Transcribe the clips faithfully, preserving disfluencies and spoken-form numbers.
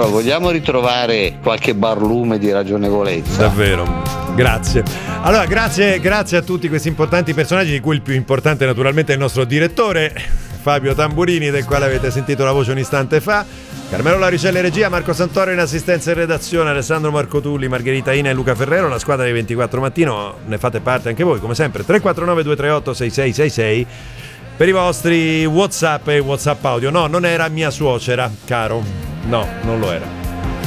Caro, vogliamo ritrovare qualche barlume di ragionevolezza? Davvero, grazie. Allora, grazie, grazie a tutti questi importanti personaggi, di cui il più importante naturalmente è il nostro direttore Fabio Tamburini, del quale avete sentito la voce un istante fa. Carmelo Laricella in regia, Marco Santoro in assistenza e redazione, Alessandro Marcotulli, Margherita Ina e Luca Ferrero, la squadra dei ventiquattro Mattino. Ne fate parte anche voi, come sempre. Tre quattro nove due tre otto sei sei sei sei per i vostri WhatsApp e WhatsApp audio. No, non era mia suocera, caro. No, non lo era.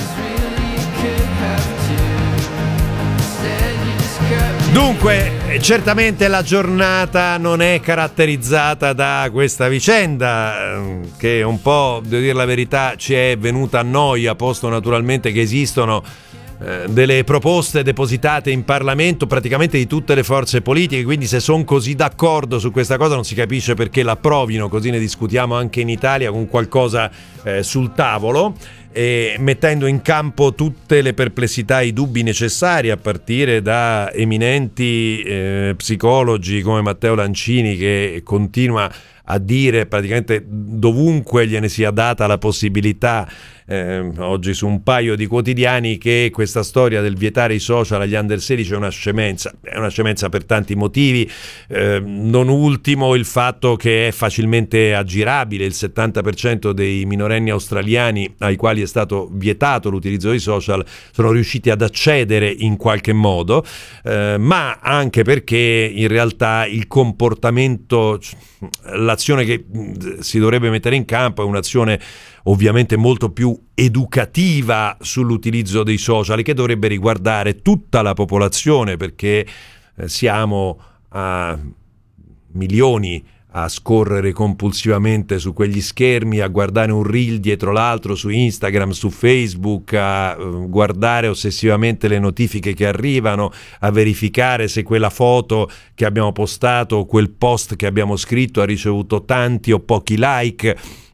Dunque, certamente la giornata non è caratterizzata da questa vicenda, che un po', devo dire la verità, ci è venuta a noia, posto naturalmente che esistono eh, delle proposte depositate in Parlamento praticamente di tutte le forze politiche, quindi se sono così d'accordo su questa cosa non si capisce perché l'approvino, così ne discutiamo anche in Italia con qualcosa eh, sul tavolo. E mettendo in campo tutte le perplessità e i dubbi necessari, a partire da eminenti eh, psicologi come Matteo Lancini, che continua a dire praticamente dovunque gliene sia data la possibilità, eh, oggi su un paio di quotidiani, che questa storia del vietare i social agli under sedici è una scemenza. È una scemenza per tanti motivi, eh, non ultimo il fatto che è facilmente aggirabile. Il settanta per cento dei minorenni australiani ai quali è stato vietato l'utilizzo dei social sono riusciti ad accedere in qualche modo, eh, ma anche perché in realtà il comportamento, l'azione che si dovrebbe mettere in campo è un'azione ovviamente molto più educativa sull'utilizzo dei social, che dovrebbe riguardare tutta la popolazione, perché eh, siamo a milioni a scorrere compulsivamente su quegli schermi, a guardare un reel dietro l'altro su Instagram, su Facebook, a uh, guardare ossessivamente le notifiche che arrivano, a verificare se quella foto che abbiamo postato, quel post che abbiamo scritto ha ricevuto tanti o pochi like.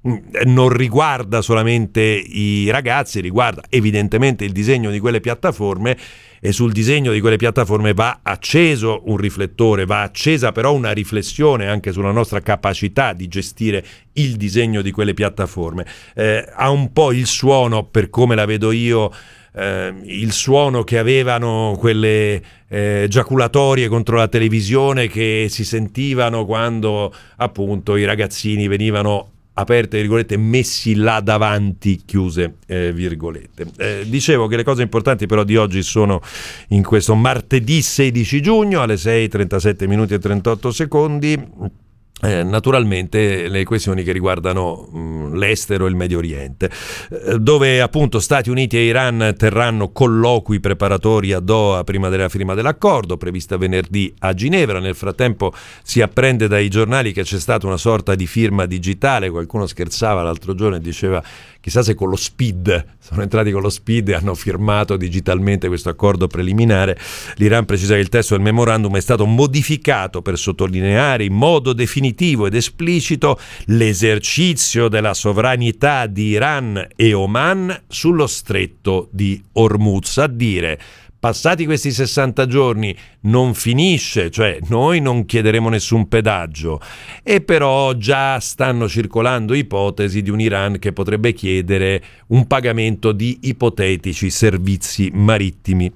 Non riguarda solamente i ragazzi, riguarda evidentemente il disegno di quelle piattaforme, e sul disegno di quelle piattaforme va acceso un riflettore, va accesa però una riflessione anche sulla nostra capacità di gestire il disegno di quelle piattaforme. Eh, ha un po' il suono, per come la vedo io, eh, il suono che avevano quelle eh, giaculatorie contro la televisione che si sentivano quando appunto i ragazzini venivano, aperte virgolette, messi là davanti, chiuse eh, virgolette. Eh, dicevo che le cose importanti però di oggi sono in questo martedì sedici giugno alle sei e trentasette minuti e trentotto secondi. Eh, naturalmente le questioni che riguardano mh, l'estero e il Medio Oriente, eh, dove appunto Stati Uniti e Iran terranno colloqui preparatori a Doha prima della firma dell'accordo, prevista venerdì a Ginevra. Nel frattempo si apprende dai giornali che c'è stata una sorta di firma digitale. Qualcuno scherzava l'altro giorno e diceva chissà se con lo SPID, sono entrati con lo SPID e hanno firmato digitalmente questo accordo preliminare. L'Iran precisa che il testo del memorandum è stato modificato per sottolineare in modo definitivo ed esplicito l'esercizio della sovranità di Iran e Oman sullo stretto di Hormuz. A dire, passati questi sessanta giorni non finisce, cioè noi non chiederemo nessun pedaggio, e però già stanno circolando ipotesi di un Iran che potrebbe chiedere un pagamento di ipotetici servizi marittimi.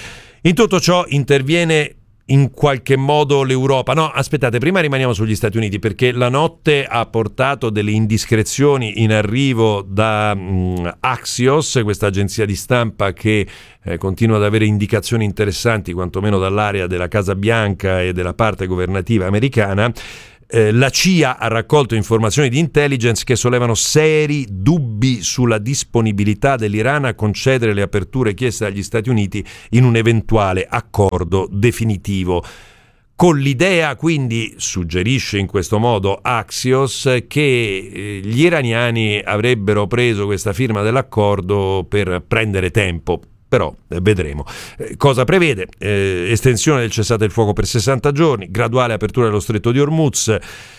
In tutto ciò interviene in qualche modo l'Europa. No, aspettate, prima rimaniamo sugli Stati Uniti, perché la notte ha portato delle indiscrezioni in arrivo da mh, Axios, questa agenzia di stampa che eh, continua ad avere indicazioni interessanti, quantomeno dall'area della Casa Bianca e della parte governativa americana. Eh, la C I A ha raccolto informazioni di intelligence che sollevano seri dubbi sulla disponibilità dell'Iran a concedere le aperture chieste dagli Stati Uniti in un eventuale accordo definitivo. Con l'idea, quindi, suggerisce in questo modo Axios, che eh, gli iraniani avrebbero preso questa firma dell'accordo per prendere tempo. Però eh, vedremo. Eh, cosa prevede? Eh, estensione del cessate il fuoco per sessanta giorni, graduale apertura dello stretto di Hormuz,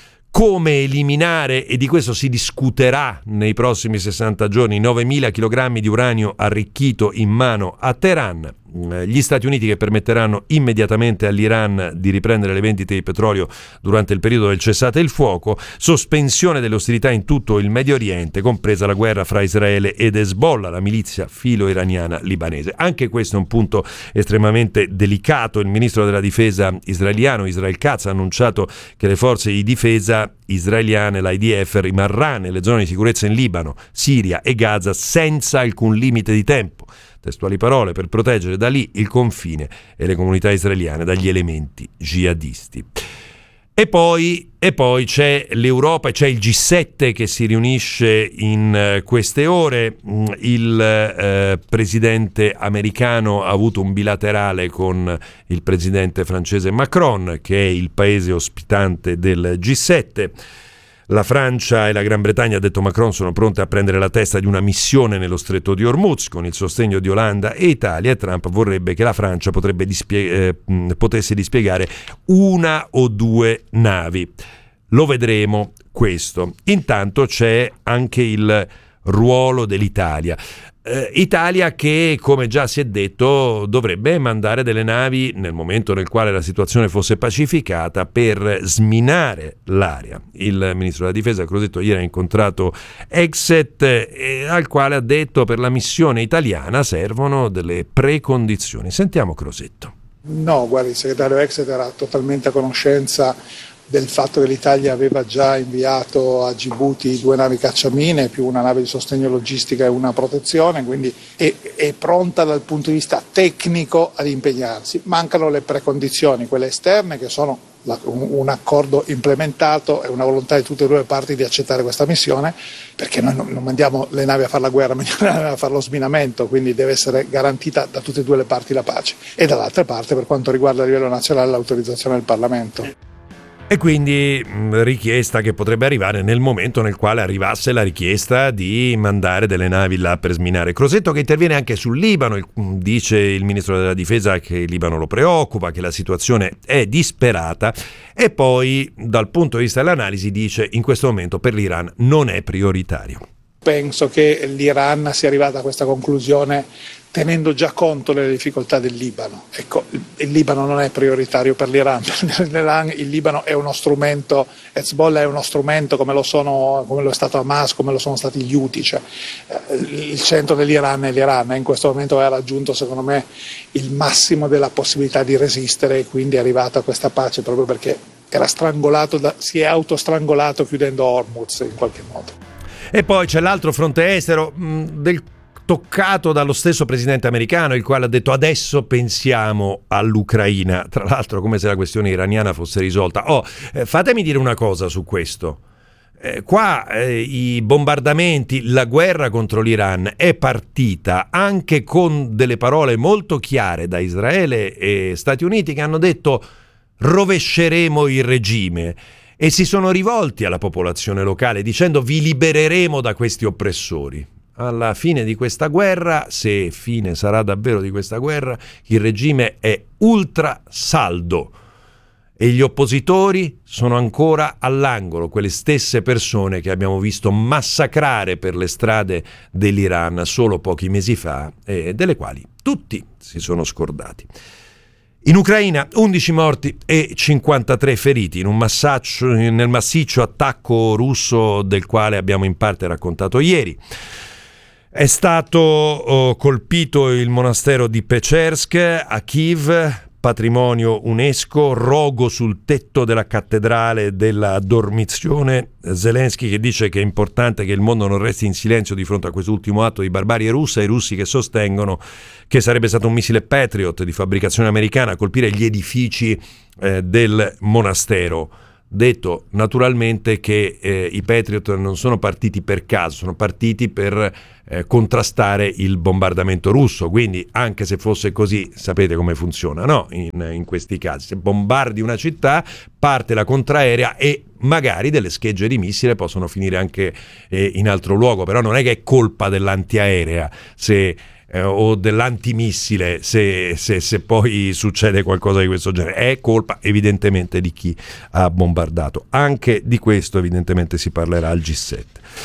come eliminare, e di questo si discuterà nei prossimi sessanta giorni, novemila chilogrammi di uranio arricchito in mano a Teheran. gli Stati Uniti che permetteranno immediatamente all'Iran di riprendere le vendite di petrolio durante il periodo del cessate il fuoco, sospensione delle ostilità in tutto il Medio Oriente, compresa la guerra fra Israele ed Hezbollah, la milizia filo-iraniana libanese. Anche questo è un punto estremamente delicato. Il ministro della difesa israeliano Israel Katz ha annunciato che le forze di difesa israeliane, l'I D F, rimarrà nelle zone di sicurezza in Libano, Siria e Gaza senza alcun limite di tempo. Testuali parole: per proteggere da lì il confine e le comunità israeliane dagli elementi jihadisti. E poi, e poi c'è l'Europa e c'è il G sette che si riunisce in uh, queste ore. Il uh, presidente americano ha avuto un bilaterale con il presidente francese Macron, che è il paese ospitante del G sette. La Francia e la Gran Bretagna, ha detto Macron, sono pronte a prendere la testa di una missione nello stretto di Hormuz con il sostegno di Olanda e Italia, e Trump vorrebbe che la Francia potrebbe dispie- eh, potesse dispiegare una o due navi. Lo vedremo questo. Intanto c'è anche il ruolo dell'Italia. Eh, Italia che, come già si è detto, dovrebbe mandare delle navi nel momento nel quale la situazione fosse pacificata per sminare l'area. Il ministro della difesa Crosetto ieri ha incontrato Exet, eh, al quale ha detto per la missione italiana servono delle precondizioni. Sentiamo Crosetto. No, guardi, il segretario Exet era totalmente a conoscenza del fatto che l'Italia aveva già inviato a Gibuti due navi cacciamine più una nave di sostegno logistica e una protezione, quindi è, è pronta dal punto di vista tecnico ad impegnarsi. Mancano le precondizioni, quelle esterne, che sono la, un, un accordo implementato e una volontà di tutte e due le parti di accettare questa missione, perché noi non, non mandiamo le navi a fare la guerra, mandiamo le navi a fare lo sminamento, quindi deve essere garantita da tutte e due le parti la pace. E dall'altra parte, per quanto riguarda a livello nazionale, l'autorizzazione del Parlamento. E quindi mh, richiesta che potrebbe arrivare nel momento nel quale arrivasse la richiesta di mandare delle navi là per sminare. Crosetto che interviene anche sul Libano, il, dice il ministro della difesa che il Libano lo preoccupa, che la situazione è disperata, e poi dal punto di vista dell'analisi dice in questo momento per l'Iran non è prioritario. Penso che l'Iran sia arrivata a questa conclusione tenendo già conto delle difficoltà del Libano. Ecco, il Libano non è prioritario per l'Iran, il Libano è uno strumento, Hezbollah è uno strumento come lo sono, come lo è stato Hamas, come lo sono stati gli Houthi, cioè, il centro dell'Iran è l'Iran, e in questo momento ha raggiunto secondo me il massimo della possibilità di resistere, e quindi è arrivato a questa pace proprio perché era strangolato, da, si è autostrangolato chiudendo Hormuz in qualche modo. E poi c'è l'altro fronte estero mh, del toccato dallo stesso presidente americano, il quale ha detto adesso pensiamo all'Ucraina, tra l'altro come se la questione iraniana fosse risolta. Oh, eh, fatemi dire una cosa su questo. Eh, qua eh, i bombardamenti, la guerra contro l'Iran è partita anche con delle parole molto chiare da Israele e Stati Uniti, che hanno detto rovesceremo il regime, e si sono rivolti alla popolazione locale dicendo vi libereremo da questi oppressori. Alla fine di questa guerra, se fine sarà davvero di questa guerra, il regime è ultra saldo e gli oppositori sono ancora all'angolo, quelle stesse persone che abbiamo visto massacrare per le strade dell'Iran solo pochi mesi fa e delle quali tutti si sono scordati. In Ucraina undici morti e cinquantatré feriti in un massaccio, nel massiccio attacco russo del quale abbiamo in parte raccontato ieri. È stato oh, colpito il monastero di Pechersk a Kiev, patrimonio UNESCO, rogo sul tetto della cattedrale della Dormizione. Zelensky che dice che è importante che il mondo non resti in silenzio di fronte a quest'ultimo atto di barbarie russa, e i russi che sostengono che sarebbe stato un missile Patriot di fabbricazione americana a colpire gli edifici eh, del monastero. Detto naturalmente che eh, i Patriot non sono partiti per caso, sono partiti per eh, contrastare il bombardamento russo, quindi anche se fosse così sapete come funziona, no? In, in questi casi, se bombardi una città parte la contraerea e magari delle schegge di missile possono finire anche eh, in altro luogo, però non è che è colpa dell'antiaerea se Eh, o dell'antimissile se, se, se poi succede qualcosa di questo genere, è colpa evidentemente di chi ha bombardato. Anche di questo evidentemente si parlerà al G sette.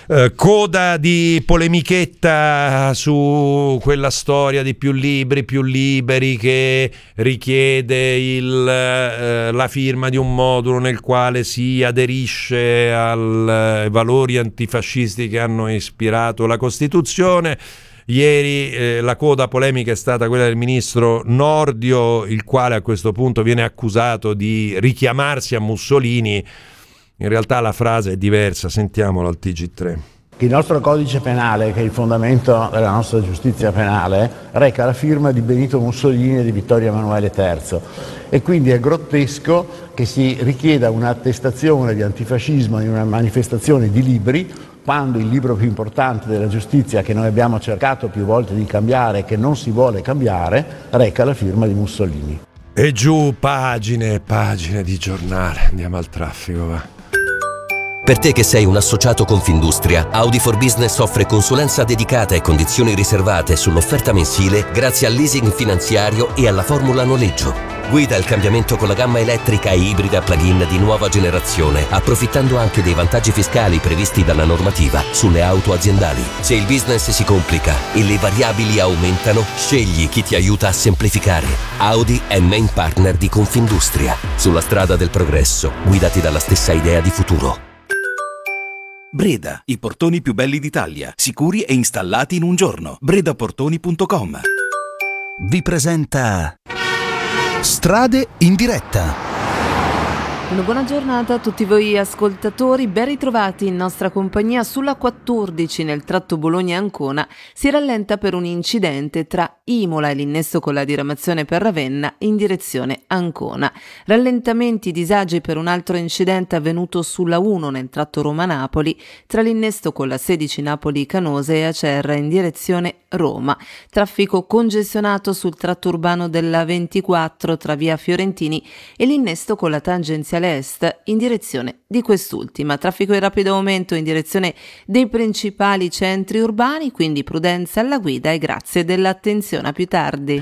Eh, coda di polemichetta su quella storia di più libri, più liberi, che richiede il, eh, la firma di un modulo nel quale si aderisce ai valori antifascisti che hanno ispirato la Costituzione. Ieri eh, la coda polemica è stata quella del ministro Nordio, il quale a questo punto viene accusato di richiamarsi a Mussolini. In realtà la frase è diversa, sentiamolo al T G tre. Il nostro codice penale, che è il fondamento della nostra giustizia penale, reca la firma di Benito Mussolini e di Vittorio Emanuele terzo, e quindi è grottesco che si richieda un'attestazione di antifascismo in una manifestazione di libri, quando il libro più importante della giustizia, che noi abbiamo cercato più volte di cambiare e che non si vuole cambiare, reca la firma di Mussolini. E giù pagine e pagine di giornale. Andiamo al traffico, va. Per te che sei un associato Confindustria, Audi for Business offre consulenza dedicata e condizioni riservate sull'offerta mensile grazie al leasing finanziario e alla formula noleggio. Guida il cambiamento con la gamma elettrica e ibrida plug-in di nuova generazione, approfittando anche dei vantaggi fiscali previsti dalla normativa sulle auto aziendali. Se il business si complica e le variabili aumentano, scegli chi ti aiuta a semplificare. Audi è main partner di Confindustria. Sulla strada del progresso, guidati dalla stessa idea di futuro. Breda, i portoni più belli d'Italia, sicuri e installati in un giorno. bredaportoni punto com vi presenta Strade in diretta. Una buona giornata a tutti voi ascoltatori, ben ritrovati in nostra compagnia. Sulla quattordici nel tratto Bologna-Ancona si rallenta per un incidente tra Imola e l'innesto con la diramazione per Ravenna in direzione Ancona. Rallentamenti, disagi per un altro incidente avvenuto sulla uno nel tratto Roma-Napoli tra l'innesto con la sedici Napoli-Canose e Acerra in direzione Roma. Traffico congestionato sul tratto urbano della ventiquattro tra via Fiorentini e l'innesto con la tangenziale est in direzione di quest'ultima. Traffico in rapido aumento in direzione dei principali centri urbani, quindi prudenza alla guida e grazie dell'attenzione. A più tardi.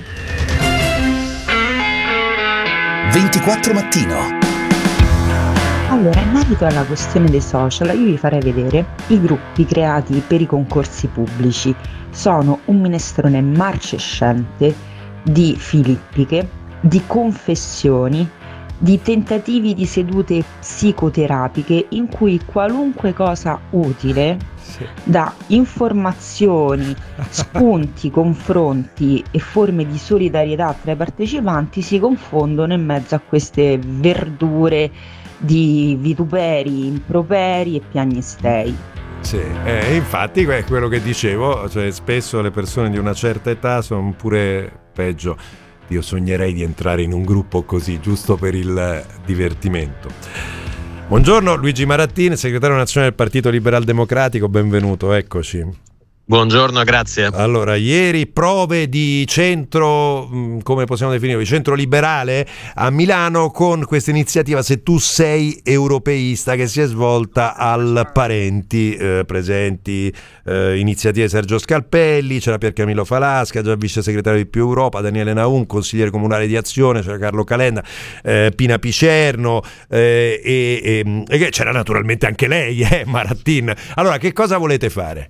ventiquattro mattino. Allora, in merito alla questione dei social, io vi farei vedere i gruppi creati per i concorsi pubblici. Sono un minestrone marcescente di filippiche, di confessioni, di tentativi di sedute psicoterapiche in cui qualunque cosa utile, sì, da informazioni, spunti, confronti e forme di solidarietà tra i partecipanti si confondono in mezzo a queste verdure di vituperi, improperi e piagnistei. Sì, eh, infatti è quello che dicevo, cioè spesso le persone di una certa età sono pure peggio. Io sognerei di entrare in un gruppo così, giusto per il divertimento. Buongiorno, Luigi Marattin, segretario nazionale del Partito Liberal Democratico, benvenuto, eccoci. Buongiorno, grazie. Allora, ieri prove di centro, come possiamo definirlo, di centro liberale a Milano con questa iniziativa Se tu sei europeista che si è svolta al Parenti, eh, presenti eh, iniziative Sergio Scalpelli, c'era Pier Camillo Falasca, già vice segretario di Più Europa, Daniele Naun, consigliere comunale di Azione, c'era Carlo Calenda, eh, Pina Picerno eh, e, e, e c'era naturalmente anche lei, eh, Marattin. Allora, che cosa volete fare?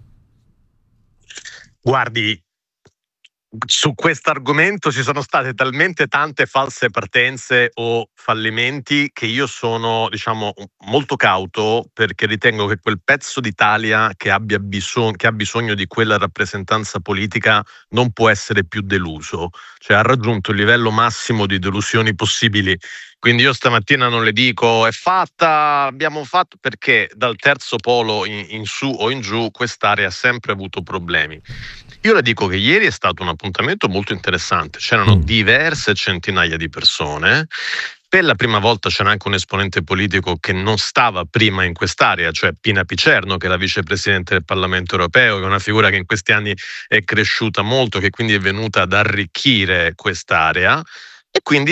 Guardi, su questo argomento ci sono state talmente tante false partenze o fallimenti che io sono, diciamo, molto cauto, perché ritengo che quel pezzo d'Italia che abbia bisogno, che ha bisogno di quella rappresentanza politica non può essere più deluso, cioè ha raggiunto il livello massimo di delusioni possibili. Quindi io stamattina non le dico è fatta, abbiamo fatto, perché dal terzo polo in, in su o in giù quest'area ha sempre avuto problemi. Io le dico che ieri è stato un appuntamento molto interessante, c'erano diverse centinaia di persone. Per la prima volta c'era anche un esponente politico che non stava prima in quest'area, cioè Pina Picerno, che è la vicepresidente del Parlamento Europeo, che è una figura che in questi anni è cresciuta molto, che quindi è venuta ad arricchire quest'area. E quindi